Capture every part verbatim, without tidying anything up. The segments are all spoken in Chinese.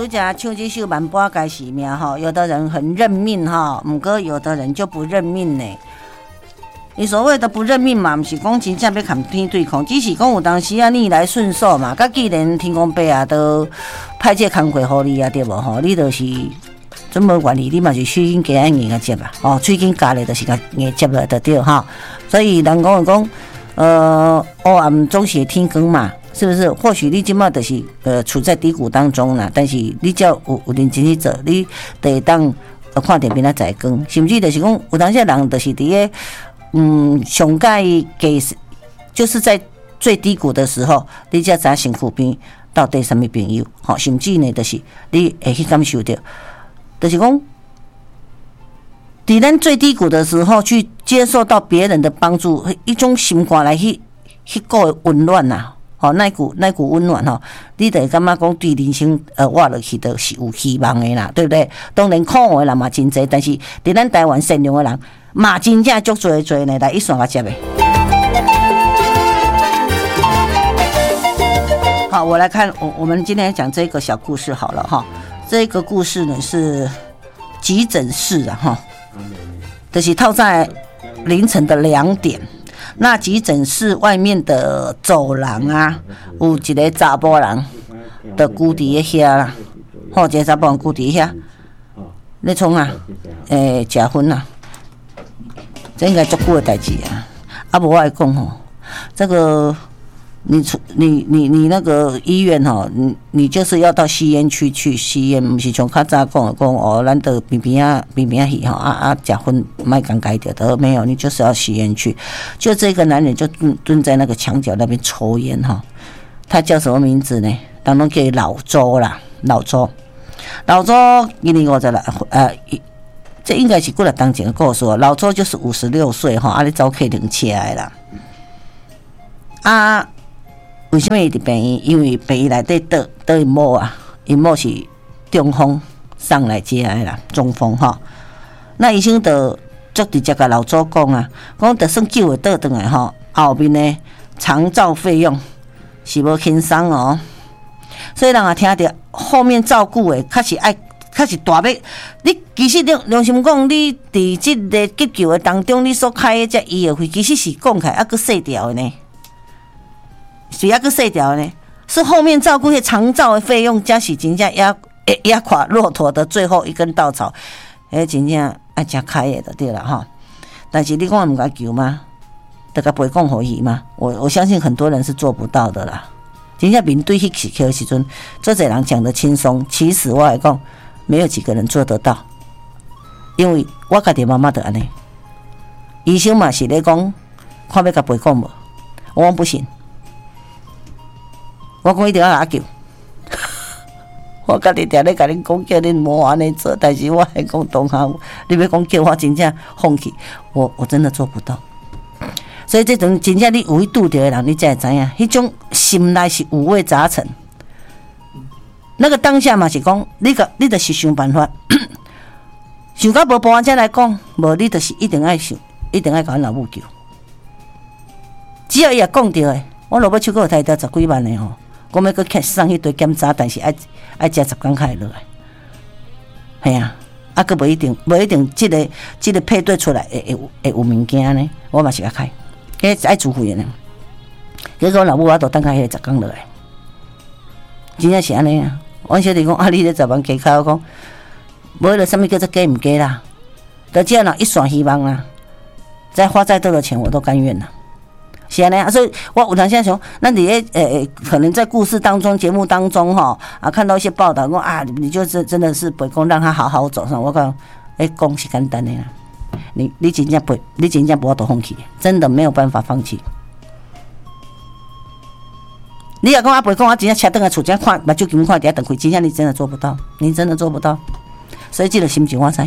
拄则唱这首《万般该是命》哈，有的人很认命哈，不过有的人就不认命呢。你所谓的不认命嘛，不是讲真正要跟天对抗，只是讲有当时啊逆来顺受嘛。甲既然天公伯啊都派这工课予你啊，对无吼？你就是准无愿意，你嘛是手紧加硬个接啊，哦，喙紧加咧就是甲硬接了就对哈。所以人讲讲，呃，黑暗总是天光嘛。是不是？或许你即马就是呃处在低谷当中啦，但是你只要有有认真去做，你就会当呃看到明仔载光。甚至就是讲，有当时人就是伫个嗯上盖给，就是在最低谷的时候，你才知影身躯边到底什么朋友。好、哦，甚至呢，就是你会去感受到，就是讲，伫咱最低谷的时候去接受到别人的帮助，一种心肝来去去个温暖呐。哦，那股那股温暖吼，你就会感觉讲对人生呃活落去都是有希望的啦，对不对？当然苦的人嘛真多，但是伫咱台湾善良的人嘛真正足多多呢，来一线个接的。好，我来看我我们今天讲这个小故事好了哈。这个故事呢是急诊室啊哈，就是套在凌晨的两点。那急诊室外面的走廊啊，有一个查甫人，就孤伫咧遐啦。吼，一个查甫人孤伫遐，咧创啊，诶，食薰啊，这应该足久的代志啊。啊，无我来讲吼，这个你你你你那个医院吼，你你就是要到吸烟区去吸烟，不是像较早讲的讲哦，咱得边边啊边边去吼啊啊，食薰卖尴尬掉的，没有，你就是要吸烟区。就这个男人就蹲蹲在那个墙角那边抽烟哈，他叫什么名字呢？当中叫老周啦，老周，老周一年五十啦，呃，这应该是过来当前的故事。老周就是五十六岁哈，啊，你早起领起来啦，啊。为什么伊伫病院？因为病院内底得得因某啊，因某是中风上来接来啦，中风吼。那医生就足直接甲老周讲啊，讲就算救会倒转来吼，后面呢长照费用是无轻松哦。所以人也听着后面照顾的，确实爱，确实大要。你其实良良心讲，你伫即个急救的当中，你所开的这医药费，其实是讲起来还佫细条的呢。是还佫细条呢，是后面照顾些长照的费用，才是真正压压垮骆驼的最后一根稻草。迄真正爱吃开的就对了哈。但是你讲唔甲救吗？得甲陪讲互伊吗？我我相信很多人是做不到的啦。真正面对迄时刻时阵，做侪人讲得轻松，其实我来讲，没有几个人做得到。因为我家己妈妈就安尼，医生嘛是咧讲，看要甲陪讲无，我讲不行。我讲一定要阿救，我家己定咧甲恁讲，叫恁莫安尼做，但是我还讲同行，你要讲叫我真正放弃，我我真的做不到。所以这种真正你有去拄着的人，你才会知影，迄种心内是五味杂陈。那个当下嘛是讲，你个你就是想办法，想到无办法才来讲，无你就是一定爱想，一定爱甲阮老母救。只要伊也讲着的，我落尾手阁有摕到十几万的吼。讲要搁开送迄堆检查，但是爱爱食十工开落来，系啊，啊，搁无一定，无一定，即、這個即、這個配对出来会会会有物件呢，我嘛是甲开，迄爱自费的呢。结果老母我都等开迄个十工落来，真正是安尼啊！阮小弟讲啊，你咧十万加开，我讲无迄个什么叫做加唔加啦，就只要若一线希望啦，再花再多的钱我都甘愿啦。是安尼啊，所以我有当时想，那你诶诶，可能在故事当中、节目当中哈啊，看到一些报道说啊，你就是真的是陪公让他好好走上。我讲，诶、欸，讲是简单的啦，你你真正陪，你真正不要都放弃，真的没有办法放弃。你若讲啊陪公，我真正车登来厝，真看目睭金看底下等开，真正你真的做不到，你真的做不到。所以这个心情我知。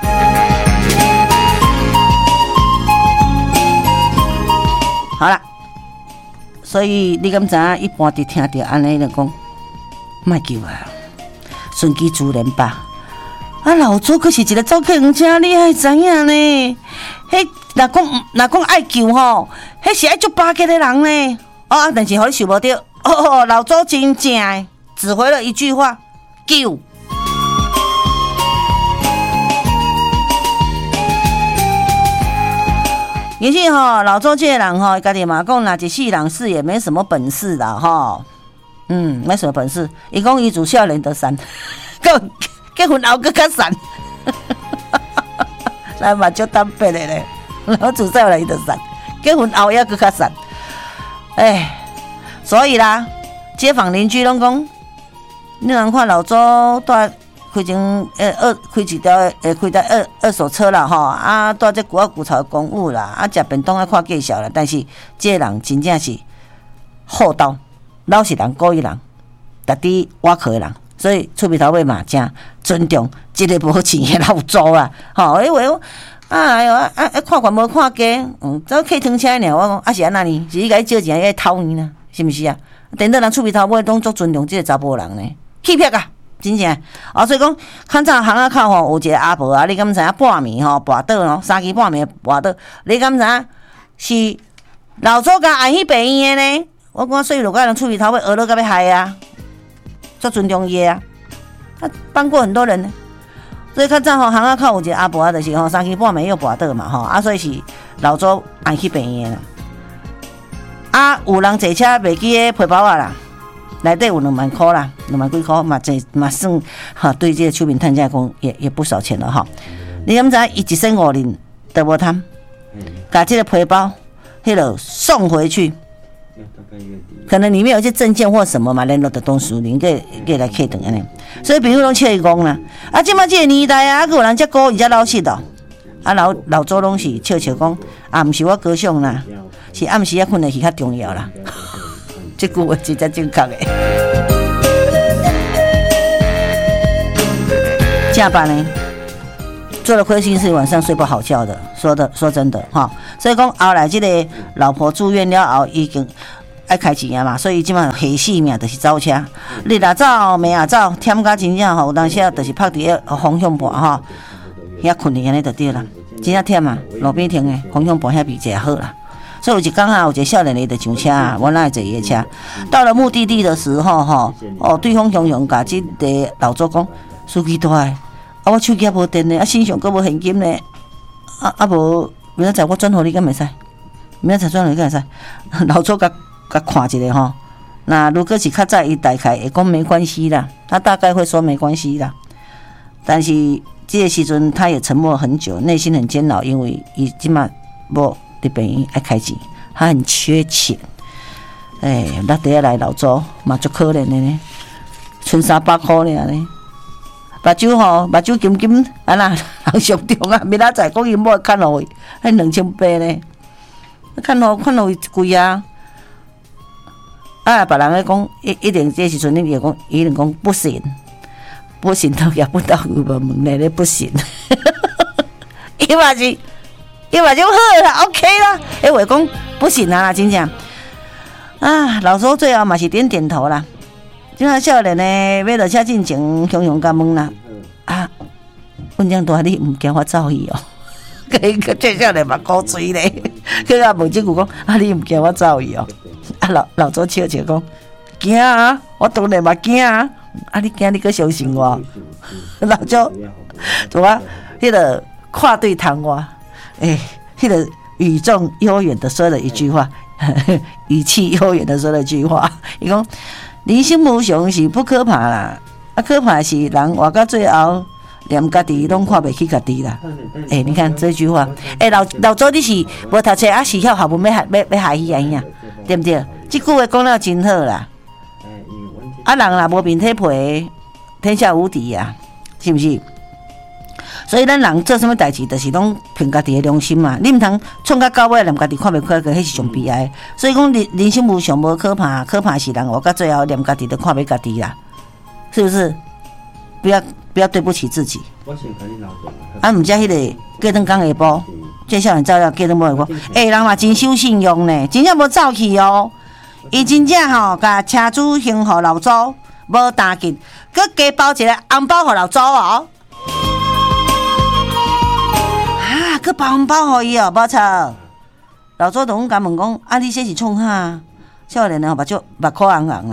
好啦，所以你敢知影？一般伫听到安尼就讲，莫救啊，顺其自然吧。啊，老周可是一个走客人真厉害，知影呢？迄若讲若讲爱救吼，迄是爱足巴结的人呢。哦，但是互你想无到，哦，老周真正指挥了一句话， 救。也许吼，老周这个人吼，家己嘛讲，那一世人事也没什么本事啦吼。嗯，没什么本事。伊讲伊自少年就散，结结婚后更较散。咱嘛足坦白的咧，老自少年就散，结婚后也更较散。哎，所以啦，街坊邻居拢讲，你人看老周住开间呃二开一条呃开条二二手车啦吼，啊住这古啊古潮公务啦，啊食便当啊看介绍啦，但是这个人真正是厚道，老实人故意人，值得挖壳的人，所以厝边头尾嘛真尊重这个无钱的老周啊，吼，因为啊哎呦啊啊看惯无看价，嗯，走客停车呢，我讲啊是安那呢？是伊甲伊借钱，伊偷呢啦，是毋是啊？等到人厝边头尾拢足尊重这个查甫人呢，欺骗啊！真正啊，所以讲，较早巷仔口吼有一个阿婆啊，你敢知影半暝吼跋倒咯，三更半暝跋倒，你敢知影是老祖甲安去病院的呢？我讲所以就甲人厝里头尾讹到甲要害啊，足尊重伊啊，啊帮过很多人呢。所以较早吼巷仔口有一个阿婆啊，就是吼三更半暝又跋倒嘛吼，啊所以是老祖安去病院啦。啊有人坐车袂记个皮包啊啦。内底有两万块啦，两万几块嘛，这嘛算哈，对这个厝边摊家讲也也不少钱了哈。你敢知伊一身五年都无贪，把这个皮包迄个送回去，可能里面有一些证件或什么嘛，联络的东西，你给给来客等安尼。所以比如讲笑伊讲啦，啊，即马这个年代啊，还有人遮高而遮老实哦，啊老老祖拢是笑笑讲，啊，毋是我高尚啦，是暗时啊困得去较重要啦。这句话真正正确的。下班呢，做了亏心事，晚上睡不好觉的。说的说真的哈，所以讲后来这个老婆住院了后，已经爱开钱啊嘛，所以基本上下死命就是走车，日也走，暝也走，忝甲真正吼，有当时啊就是拍伫个方向盘吼，遐困去安尼就对啦，真正忝啊，路边停的方向盘遐比较好啦。所以有一天啊，有一个少年的就上车啊，我那坐伊的车，到了目的地的时候吼，哦，对方雄雄甲即个老祖讲，司机大的，啊我手机也无电呢，啊身上阁无现金呢，啊啊无明仔载我转互你敢袂使？明仔载转互你敢会使？老祖甲甲看一下吼，那如果是较早伊大概会讲没关系啦，他大概会说没关系啦，但是这个时阵他也沉默很久，内心很煎熬，因为伊即马无。伫病院爱开钱，他很缺钱。哎，那第一来老祖嘛足可怜的呢，剩三百块尔呢。目睭吼，目睭金金，啊那人上重啊，明仔载讲伊某看落去，还两千八呢，看落看落去贵啊。啊，别人咧讲一一定这时阵，你就讲一定讲不行，不行都也不到有无问题咧不行，伊嘛是。伊嘛就好啦 ，OK 啦。哎，我讲不行啊啦，真正啊，老周最后嘛是点点头啦。即个少年呢，要落车进前，雄雄甲问啦，啊，阮这大你唔惊我走去哦？个个这少年嘛鼓嘴咧，佢啊问这句讲，啊你唔惊我走去哦？啊老老周笑笑讲，惊啊，我当然嘛惊啊，啊你惊你个相信我？老周，怎么？迄个跨对谈话。哎，那个语重悠远的说了一句话，语气悠远的说了一句话，伊讲人生无常是不可怕啦，啊可怕是人活到最后连家己拢看袂起家己啦。哎，你看这句话，哎老老周你是无读册啊，是晓学文要要要害伊安呀，对不对？这句话讲了真好啦。啊人啦无面体皮，天下无敌呀、啊，是不是？所以咱人做什么代志，就是拢凭家己的良心嘛。你唔通创到到尾，连家己看袂起，迄是上悲哀。所以讲人人生无常无可怕，可怕是人活到最后，连家己都看袂家己啦，是不是？不要不要对不起自己。啊，唔只迄个过顿讲下晡，这少年照了过顿无下晡，哎、欸，人嘛真守信用呢，真正无走去哦。伊真正吼，甲车主幸福老祖无打紧，佮加包一个红包互老祖哦。佮包红包互伊哦，无错。老祖同阮甲问讲，啊，你这是创啥？少年人目睭目眶红红啊，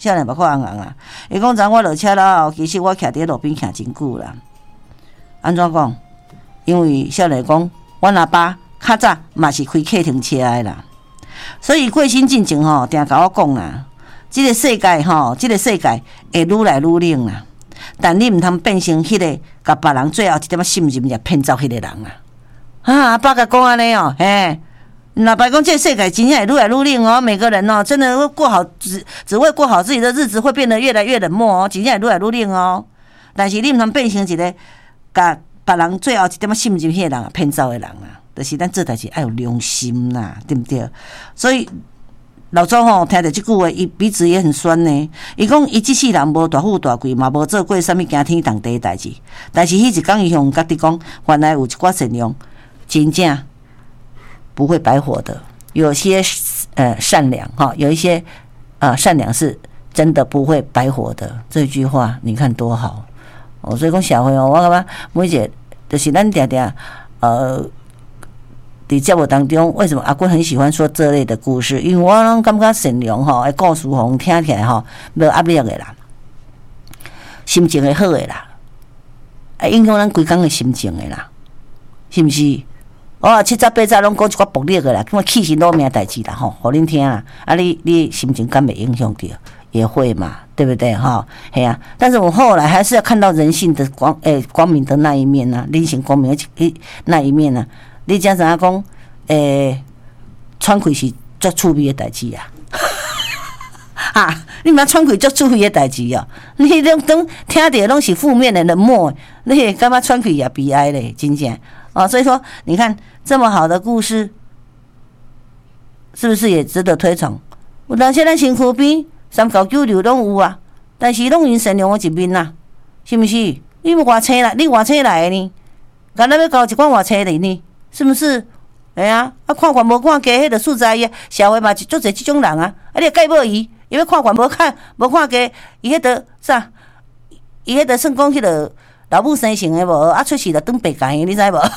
少年目眶红红啊。伊讲昨我落车了后，其实我徛伫路边徛真久啦。安怎讲？因为少年讲，阮阿爸较早嘛是开客停车的啦，所以过身进前吼，定甲我讲啦，即、这个世界吼，即、这个世界会愈来愈冷啦。但你毋通变成迄个甲别人最后一点仔信任也骗走迄个人啊！啊，阿爸甲讲安尼哦，嘿，老爸讲这个世界真正会愈来愈冷哦，每个人哦，真的会过好只只会过好自己的日子，会变得越来越冷漠哦，真正会愈来愈冷哦。但是你毋通变成一个甲别人最后一点仔信任迄个人骗走的人啊，就是咱做代志爱有良心啦，对不对？所以。老周吼，听到即句话，伊鼻子也很酸呢。伊讲，伊即世人无大富大贵，嘛无做过啥物惊天动地的代志。但是，迄一天伊向家己讲，原来有一寡善良，真正不会白活的。有些呃善良哈，有一些呃善良是真的不会白活的。这句话你看多好哦！所以讲社会哦，我感觉每一个就是咱定定呃。在节目当中，为什么阿君很喜欢说这类的故事？因为我拢感觉善良吼，诶，故事互听起来吼，无压力的啦，心情会好的啦，啊，影响咱规工的心情的啦，是毋是？哦，七早八早拢讲一寡暴力的啦，咁啊气死老命代志啦，吼，互恁听啦，啊，你你心情敢袂影响到？也会嘛，对不对？哈，嘿啊！但是我后来还是要看到人性的光，诶、欸，光明的那一面呐、啊，人性光明的那一面呐、啊。你讲怎样讲？诶、欸，喘气是足趣味的代志啊！啊，你嘛喘气足趣味的代志哦！你拢拢听到拢是负面的冷漠，你会感觉喘气也悲哀嘞，真正哦。所以说，你看这么好的故事，是不是也值得推崇？有当时咱身躯边三教九流拢有啊，但是拢因善良的一面呐，是不是？你外青来，你外青来的呢？敢若要搞一款外青的呢？是不是？哎呀，啊，看悬无看低，迄个素材呀，社会嘛是足侪即种人啊。啊，你介无伊，因为看悬无看无看低，伊迄个啥？伊迄个算讲迄个老母生性的无，啊，出世就转白界，你知无？啊，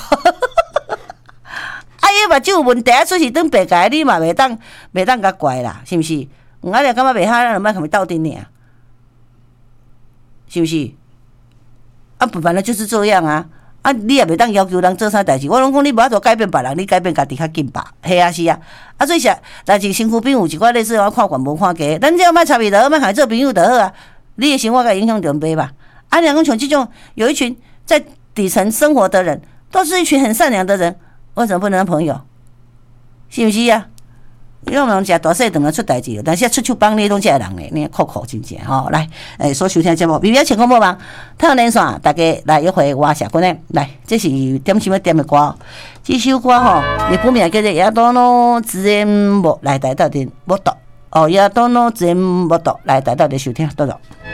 伊目睭有问题，啊，出世转白界，你嘛袂当袂当甲怪啦，是毋是？啊，你感觉袂好，咱就莫甲伊斗阵尔，是毋是？啊，本来就是这样啊。啊，你也袂当要求人做啥代志，我拢讲你无法度改变别人，你改变家己较紧吧？系啊是啊，啊所以说，但是身躯边有一寡类似我看悬无看低，咱只要莫差别就好，莫甲伊做朋友就好啊。你的生活甲影响就袂吧？啊，两个像这种有一群在底层生活的人，都是一群很善良的人，为什么不能当朋友？是不是啊？因为我们食大细顿啊出代志，但是出手帮你拢这人咧，你酷酷真正吼。来，诶，所收听节目，B B 情况无忙，透连线，大家来约会我社群诶。来，这是点什么点的歌？这首歌吼，日本名叫做《亚多诺自然木》，来台到底木道哦，亚多诺自然木道，来台到底收听多少？